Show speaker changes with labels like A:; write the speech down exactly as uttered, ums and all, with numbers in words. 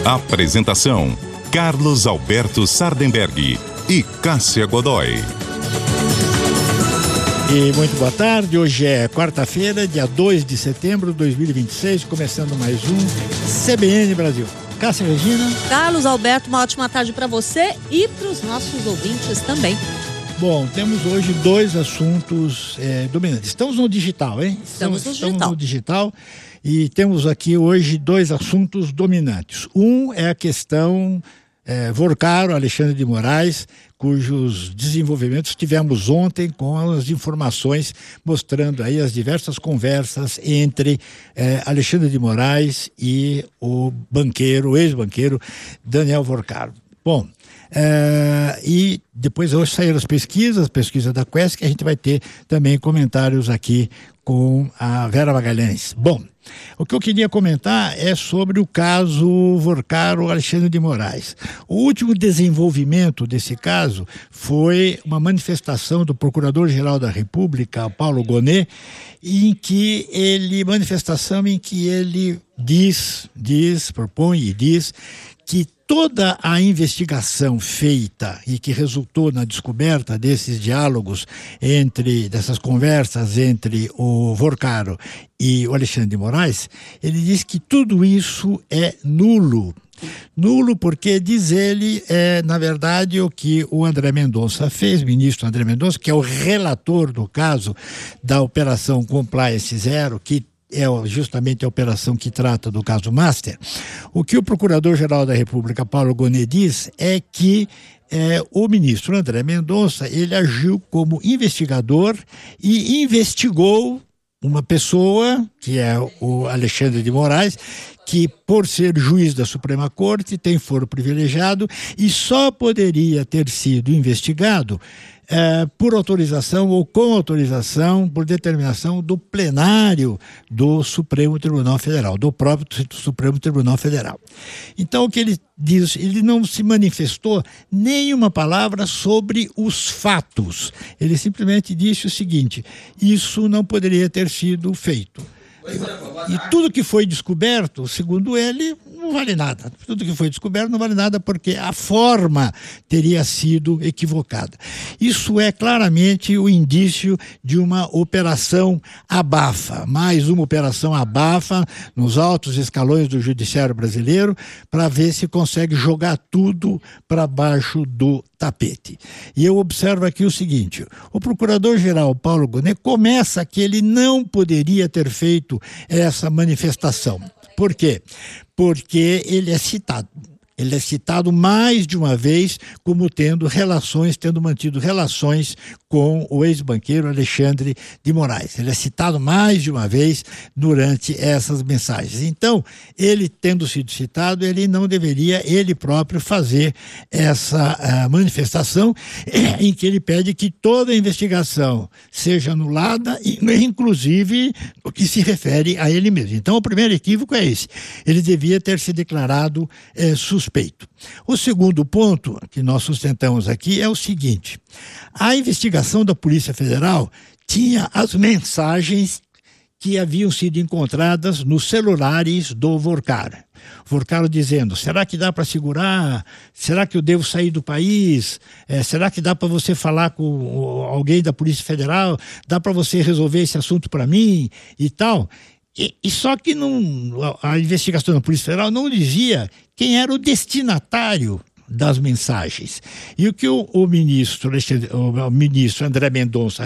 A: Apresentação: Carlos Alberto Sardenberg e Cássia Godoy.
B: E muito boa tarde, hoje é quarta-feira, dia dois de setembro de dois mil e vinte e seis, começando mais um C B N Brasil. Cássia, Regina.
C: Carlos Alberto, uma ótima tarde para você e para os nossos ouvintes também.
B: Bom, temos hoje dois assuntos é, dominantes. Estamos no digital, hein?
C: Estamos,
B: estamos,
C: no digital.
B: Estamos no digital e temos aqui hoje dois assuntos dominantes. Um é a questão é, Vorcaro, Alexandre de Moraes, cujos desenvolvimentos tivemos ontem com as informações mostrando aí as diversas conversas entre eh, Alexandre de Moraes e o banqueiro, o ex-banqueiro Daniel Vorcaro. Bom, eh, e depois hoje saíram as pesquisas, pesquisa da Quest, que a gente vai ter também comentários aqui com a Vera Magalhães. Bom, o que eu queria comentar é sobre o caso Vorcaro Alexandre de Moraes. O último desenvolvimento desse caso foi uma manifestação do Procurador-Geral da República, Paulo Gonet, em que ele, manifestação em que ele diz, diz, propõe e diz que toda a investigação feita e que resultou na descoberta desses diálogos entre, dessas conversas entre o Vorcaro e o Alexandre de Moraes, ele diz que tudo isso é nulo. Nulo porque, diz ele, é, na verdade, o que o André Mendonça fez, o ministro André Mendonça, que é o relator do caso da Operação Compliance Zero, que é justamente a operação que trata do caso Master. O que o Procurador-Geral da República, Paulo Gonet, diz é que é, o ministro André Mendonça, ele agiu como investigador e investigou uma pessoa, que é o Alexandre de Moraes, que por ser juiz da Suprema Corte tem foro privilegiado e só poderia ter sido investigado É, por autorização ou com autorização, por determinação do plenário do Supremo Tribunal Federal, do próprio Supremo Tribunal Federal. Então, o que ele diz, ele não se manifestou nenhuma palavra sobre os fatos. Ele simplesmente disse o seguinte: isso não poderia ter sido feito. E tudo que foi descoberto, segundo ele, não vale nada. Tudo que foi descoberto não vale nada porque a forma teria sido equivocada. Isso é claramente o indício de uma operação abafa, mais uma operação abafa nos altos escalões do judiciário brasileiro para ver se consegue jogar tudo para baixo do tapete. E eu observo aqui o seguinte: o procurador-geral Paulo Gonet começa que ele não poderia ter feito essa manifestação. Por quê? Porque ele é citado. Ele é citado mais de uma vez como tendo relações, tendo mantido relações com o ex-banqueiro Alexandre de Moraes. Ele é citado mais de uma vez durante essas mensagens. Então, ele tendo sido citado, ele não deveria, ele próprio, fazer essa uh, manifestação em que ele pede que toda a investigação seja anulada, inclusive o que se refere a ele mesmo. Então, o primeiro equívoco é esse. Ele devia ter se declarado eh, suspeito. Suspeito. O segundo ponto que nós sustentamos aqui é o seguinte: a investigação da Polícia Federal tinha as mensagens que haviam sido encontradas nos celulares do Vorcaro. Vorcaro dizendo: será que dá para segurar? Será que eu devo sair do país? É, será que dá para você falar com alguém da Polícia Federal? Dá para você resolver esse assunto para mim e tal? E, e só que não, a investigação da Polícia Federal não dizia quem era o destinatário das mensagens. E o que o, o, ministro, o ministro André Mendonça